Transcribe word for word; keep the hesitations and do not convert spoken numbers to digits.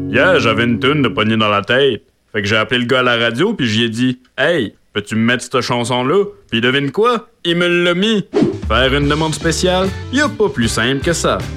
Hier, j'avais une toune de pogner dans la tête. Fait que j'ai appelé le gars à la radio, puis j'y ai dit « Hey, peux-tu me mettre cette chanson-là? » Puis devine quoi? Il me l'a mis. Faire une demande spéciale? Y a pas plus simple que ça.